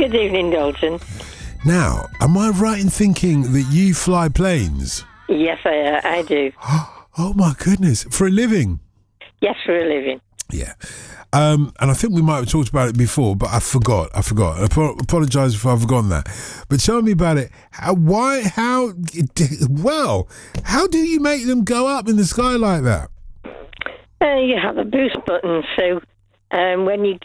Good evening, Dalton. Now, am I right in thinking that you fly planes? Yes, I do. Oh my goodness, for a living? Yes, for a living. Yeah. And I think we might have talked about it before, but I forgot. I apologise if I've forgotten that. But tell me about it. How do you make them go up in the sky like that? You have a boost button, so when you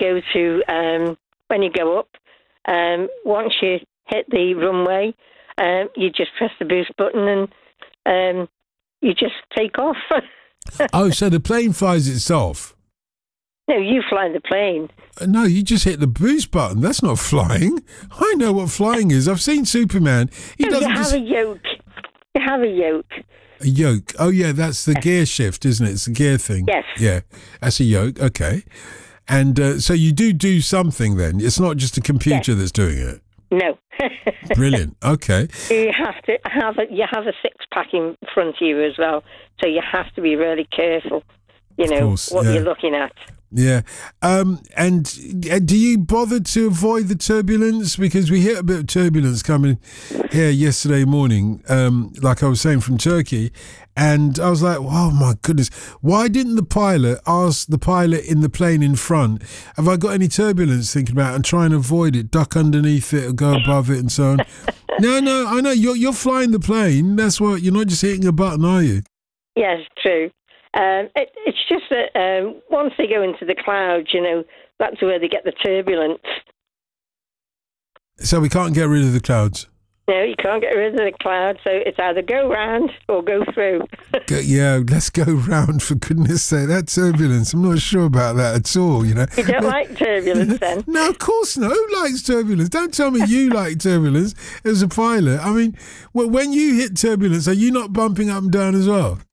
go up, once you hit the runway, you just press the boost button and you just take off. Oh, so the plane flies itself? No, you fly the plane. No, you just hit the boost button. That's not flying. I know what flying is. I've seen Superman. You have a yoke. You have a yoke. A yoke. Oh, yeah, that's the gear shift, isn't it? It's the gear thing. Yes. Yeah, that's a yoke. Okay. And so you do something then. It's not just a computer that's doing it. No. Brilliant. Okay. You have to have a six-pack in front of you as well, so you have to be really careful. You know what you're looking at. Yeah. And do you bother to avoid the turbulence? Because we hit a bit of turbulence coming here yesterday morning, like I was saying, from Turkey. And I was like, oh, my goodness. Why didn't the pilot ask the pilot in the plane in front, have I got any turbulence thinking about, and try and avoid it, duck underneath it or go above it and so on? No, I know. You're flying the plane. That's what, you're not just hitting a button, are you? Yes, true. It's just that once they go into the clouds, that's where they get the turbulence. So we can't get rid of the clouds? No, you can't get rid of the clouds, so it's either go round or go through. Let's go round, for goodness sake. That turbulence, I'm not sure about that at all, You don't like turbulence, then? No, of course not. Who likes turbulence? Don't tell me you like turbulence as a pilot. I mean, when you hit turbulence, are you not bumping up and down as well?